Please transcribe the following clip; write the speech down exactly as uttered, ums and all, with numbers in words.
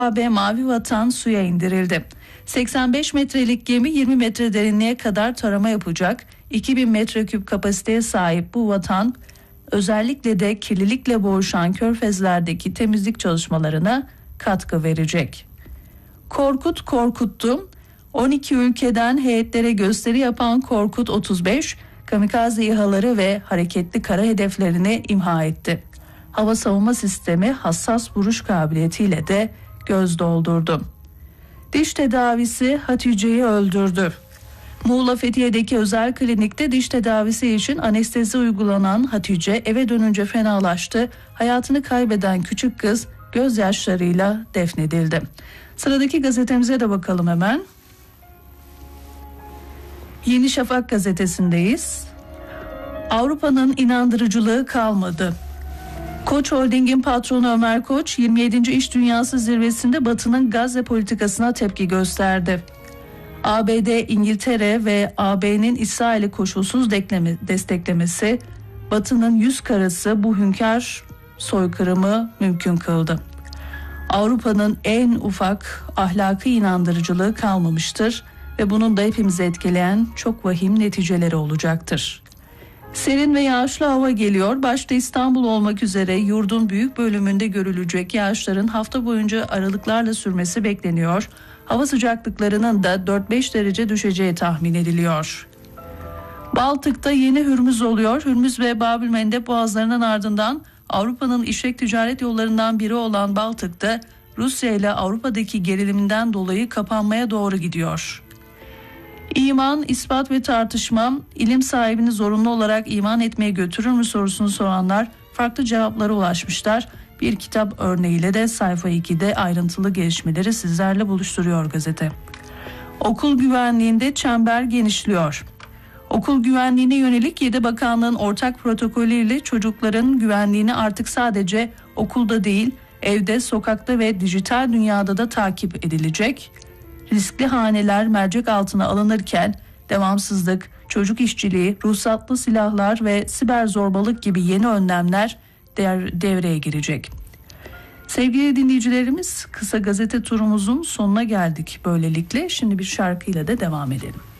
A B Mavi Vatan suya indirildi. seksen beş metrelik gemi yirmi metre derinliğe kadar tarama yapacak. iki bin metreküp kapasiteye sahip bu vatan özellikle de kirlilikle boğuşan körfezlerdeki temizlik çalışmalarına katkı verecek. Korkut korkuttu. on iki ülkeden heyetlere gösteri yapan Korkut otuz beş, kamikaze İHA'ları ve hareketli kara hedeflerini imha etti. Hava savunma sistemi hassas vuruş kabiliyetiyle de göz doldurdu. Diş tedavisi Hatice'yi öldürdü. Muğla Fethiye'deki özel klinikte diş tedavisi için anestezi uygulanan Hatice eve dönünce fenalaştı. Hayatını kaybeden küçük kız gözyaşlarıyla defnedildi. Sıradaki gazetemize de bakalım hemen. Yeni Şafak gazetesindeyiz. Avrupa'nın inandırıcılığı kalmadı. Koç Holding'in patronu Ömer Koç, yirmi yedinci İş Dünyası Zirvesi'nde Batı'nın Gazze politikasına tepki gösterdi. A B D, İngiltere ve A B'nin İsrail'i koşulsuz desteklemesi, Batı'nın yüz karası bu hünkâr soykırımı mümkün kıldı. Avrupa'nın en ufak ahlaki inandırıcılığı kalmamıştır ve bunun da hepimizi etkileyen çok vahim neticeleri olacaktır. Serin ve yağışlı hava geliyor. Başta İstanbul olmak üzere yurdun büyük bölümünde görülecek yağışların hafta boyunca aralıklarla sürmesi bekleniyor. Hava sıcaklıklarının da dört beş derece düşeceği tahmin ediliyor. Baltık'ta yeni Hürmüz oluyor. Hürmüz ve Babülmendeb boğazlarının ardından Avrupa'nın işlek ticaret yollarından biri olan Baltık'ta Rusya ile Avrupa'daki geriliminden dolayı kapanmaya doğru gidiyor. İman, ispat ve tartışma, ilim sahibini zorunlu olarak iman etmeye götürür mü sorusunu soranlar farklı cevaplara ulaşmışlar. Bir kitap örneğiyle de sayfa ikide ayrıntılı gelişmeleri sizlerle buluşturuyor gazete. Okul güvenliğinde çember genişliyor. Okul güvenliğine yönelik yedi bakanlığın ortak protokolüyle çocukların güvenliğini artık sadece okulda değil, evde, sokakta ve dijital dünyada da takip edilecek. Riskli haneler mercek altına alınırken devamsızlık, çocuk işçiliği, ruhsatlı silahlar ve siber zorbalık gibi yeni önlemler devreye girecek. Sevgili dinleyicilerimiz, kısa gazete turumuzun sonuna geldik böylelikle. Şimdi bir şarkıyla da devam edelim.